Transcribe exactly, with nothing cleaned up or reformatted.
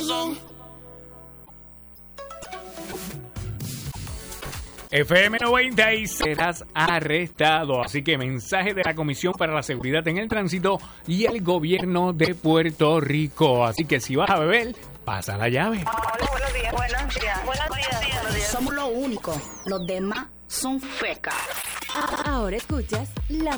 son. F M noventa y seis serás arrestado. Así que mensaje de la Comisión para la Seguridad en el Tránsito y el Gobierno de Puerto Rico. Así que si vas a beber, pasa la llave. Hola, buenos días. Buenos días. Buenos días. Buenos días. Somos los únicos. Los demás son fecas. Ahora escuchas la